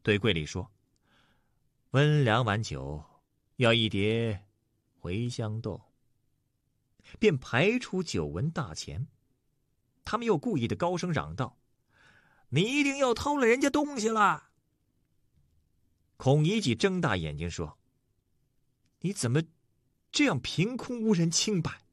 对柜里说：“温2碗酒，要1碟茴香豆。”便排出9文大钱。他们又故意的高声嚷道：“你一定又偷了人家东西了！”孔乙己睁大眼睛说：“你怎么这样凭空污人清白？